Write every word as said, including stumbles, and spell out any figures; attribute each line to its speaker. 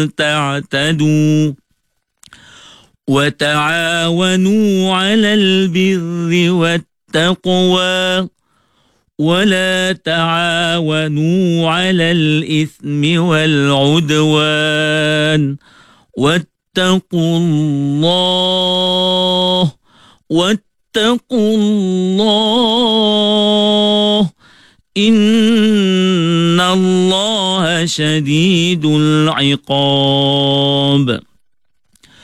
Speaker 1: تعتدوا وتعاونوا على البر والتقوى ولا تعاونوا على الإثم والعدوان واتقوا الله واتقوا الله إن الله شديد العقاب.